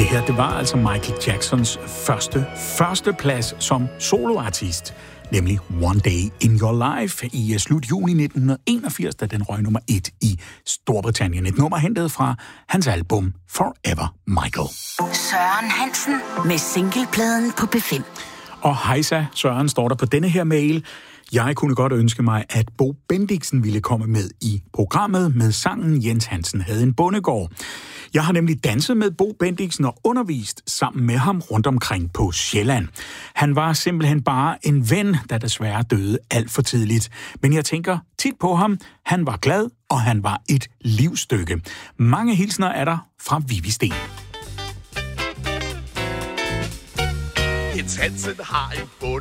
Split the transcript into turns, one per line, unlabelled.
Det her, det var altså Michael Jacksons første plads som soloartist, nemlig One Day in Your Life i slut juni 1981, da den røg nummer 1 i Storbritannien. Et nummer hentet fra hans album Forever Michael.
Søren Hansen med singlepladen på B5.
Og hejsa, Søren, står der på denne her mail. Jeg kunne godt ønske mig, at Bo Bendiksen ville komme med i programmet med sangen Jens Hansen havde en bondegård. Jeg har nemlig danset med Bo Bendiksen og undervist sammen med ham rundt omkring på Sjælland. Han var simpelthen bare en ven, der desværre døde alt for tidligt. Men jeg tænker tit på ham. Han var glad, og han var et livsstykke. Mange hilsner er der fra Vivi Sten.
Jens Hansen har en